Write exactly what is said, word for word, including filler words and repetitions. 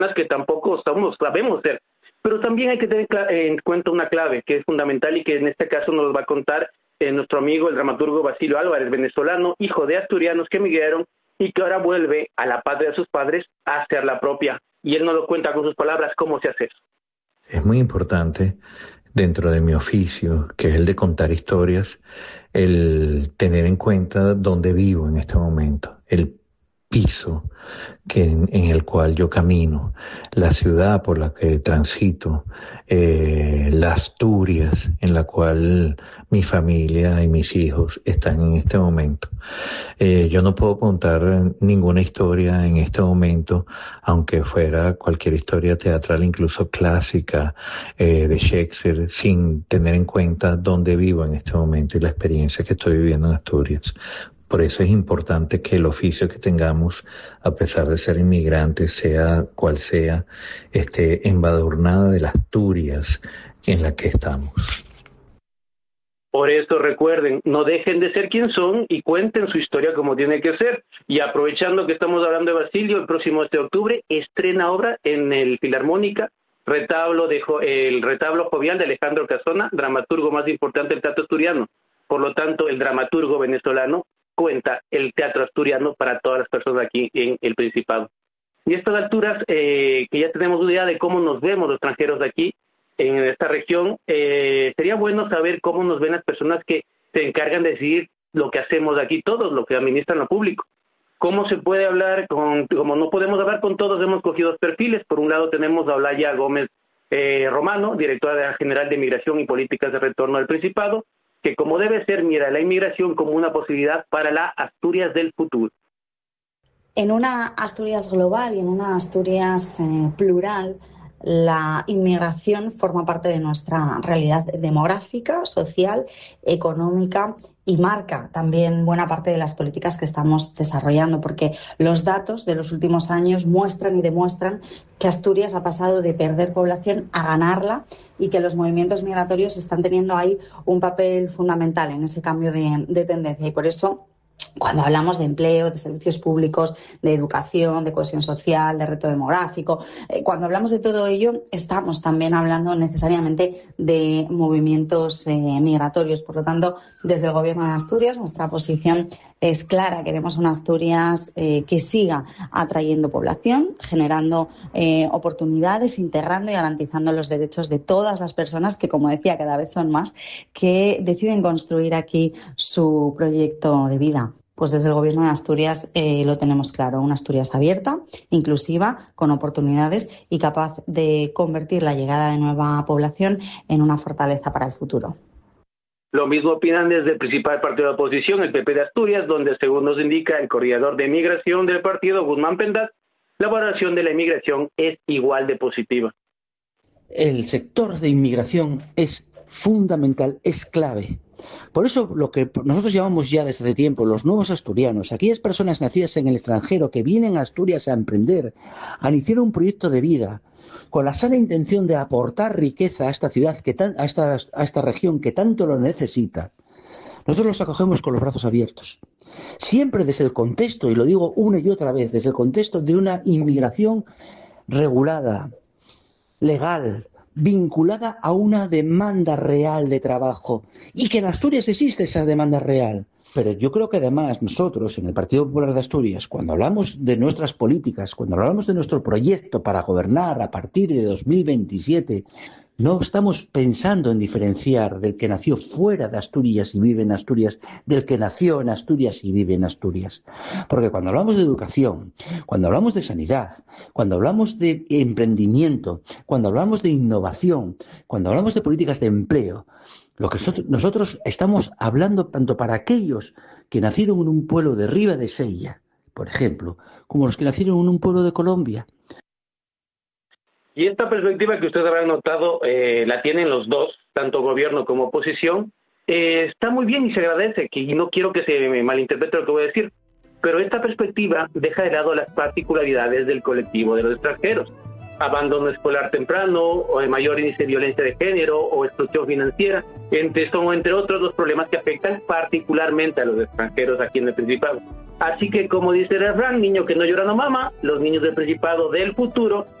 que tampoco somos, sabemos ser. Pero también hay que tener en cuenta una clave que es fundamental y que en este caso nos va a contar eh, nuestro amigo, el dramaturgo Basilio Álvarez, venezolano, hijo de asturianos que emigraron y que ahora vuelve a la patria de sus padres a hacer la propia. Y él nos lo cuenta con sus palabras cómo se hace eso. Es muy importante dentro de mi oficio, que es el de contar historias, el tener en cuenta dónde vivo en este momento, el piso que en, en el cual yo camino, la ciudad por la que transito, eh, la Asturias en la cual mi familia y mis hijos están en este momento. Eh, yo no puedo contar ninguna historia en este momento, aunque fuera cualquier historia teatral, incluso clásica, eh, de Shakespeare, sin tener en cuenta dónde vivo en este momento y la experiencia que estoy viviendo en Asturias. Por eso es importante que el oficio que tengamos, a pesar de ser inmigrantes, sea cual sea, esté embadurnada de las Asturias en la que estamos. Por eso recuerden, no dejen de ser quien son y cuenten su historia como tiene que ser. Y aprovechando que estamos hablando de Basilio, el próximo este de octubre estrena obra en el Filarmónica, retablo de, el retablo jovial de Alejandro Casona, dramaturgo más importante del teatro asturiano. Por lo tanto, el dramaturgo venezolano cuenta el teatro asturiano para todas las personas aquí en el Principado. Y a estas alturas, eh, que ya tenemos una idea de cómo nos vemos los extranjeros de aquí, en esta región, eh, sería bueno saber cómo nos ven las personas que se encargan de decidir lo que hacemos aquí todos, lo que administran lo público. ¿Cómo se puede hablar con, como no podemos hablar con todos, hemos cogido dos perfiles. Por un lado tenemos a Olaya Gómez eh, Romano, directora general de Migración y Políticas de Retorno al Principado, que como debe ser, mira la inmigración como una posibilidad para la Asturias del futuro. En una Asturias global y en una Asturias eh, plural, la inmigración forma parte de nuestra realidad demográfica, social, económica y marca también buena parte de las políticas que estamos desarrollando, porque los datos de los últimos años muestran y demuestran que Asturias ha pasado de perder población a ganarla y que los movimientos migratorios están teniendo ahí un papel fundamental en ese cambio de, de tendencia. Y por eso, cuando hablamos de empleo, de servicios públicos, de educación, de cohesión social, de reto demográfico, eh, cuando hablamos de todo ello, estamos también hablando necesariamente de movimientos eh, migratorios. Por lo tanto, desde el Gobierno de Asturias, nuestra posición es clara. Queremos una Asturias eh, que siga atrayendo población, generando eh, oportunidades, integrando y garantizando los derechos de todas las personas que, como decía, cada vez son más, que deciden construir aquí su proyecto de vida. Pues desde el Gobierno de Asturias eh, lo tenemos claro, una Asturias abierta, inclusiva, con oportunidades y capaz de convertir la llegada de nueva población en una fortaleza para el futuro. Lo mismo opinan desde el principal partido de oposición, el P P de Asturias, donde según nos indica el coordinador de migración del partido, Guzmán Pendat, la valoración de la inmigración es igual de positiva. El sector de inmigración es fundamental, es clave. Por eso lo que nosotros llamamos ya desde hace tiempo los nuevos asturianos, aquellas personas nacidas en el extranjero que vienen a Asturias a emprender, a iniciar un proyecto de vida, con la sana intención de aportar riqueza a esta ciudad, que tan, a, esta, a esta región que tanto lo necesita, nosotros los acogemos con los brazos abiertos. Siempre desde el contexto, y lo digo una y otra vez, desde el contexto de una inmigración regulada, legal, vinculada a una demanda real de trabajo, y que en Asturias existe esa demanda real. Pero yo creo que además nosotros, en el Partido Popular de Asturias, cuando hablamos de nuestras políticas, cuando hablamos de nuestro proyecto para gobernar a partir de dos mil veintisiete, no estamos pensando en diferenciar del que nació fuera de Asturias y vive en Asturias, del que nació en Asturias y vive en Asturias. Porque cuando hablamos de educación, cuando hablamos de sanidad, cuando hablamos de emprendimiento, cuando hablamos de innovación, cuando hablamos de políticas de empleo, lo que nosotros estamos hablando tanto para aquellos que nacieron en un pueblo de Riba de Sella, por ejemplo, como los que nacieron en un pueblo de Colombia. Y esta perspectiva que ustedes habrán notado eh, la tienen los dos, tanto gobierno como oposición, eh, está muy bien y se agradece, que y no quiero que se me malinterprete lo que voy a decir, pero esta perspectiva deja de lado las particularidades del colectivo de los extranjeros. Abandono escolar temprano, o mayor índice de violencia de género, o exclusión financiera, entre, son entre otros los problemas que afectan particularmente a los extranjeros aquí en el Principado. Así que, como dice el refrán, niño que no llora no mama, los niños del Principado del futuro